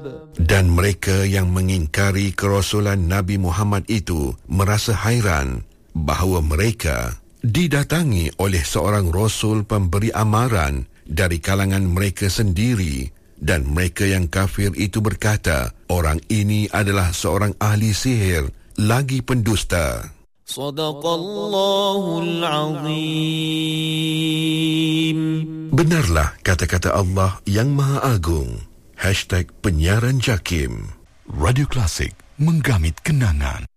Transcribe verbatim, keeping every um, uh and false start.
Dan mereka yang mengingkari kerasulan Nabi Muhammad itu merasa hairan bahawa mereka didatangi oleh seorang Rasul pemberi amaran dari kalangan mereka sendiri, dan mereka yang kafir itu berkata, orang ini adalah seorang ahli sihir lagi pendusta. Sadaqallahul Azim. Benarlah kata-kata Allah yang Maha Agung. Hashtag Penyiaran Jakim. Radio Klasik, menggamit kenangan.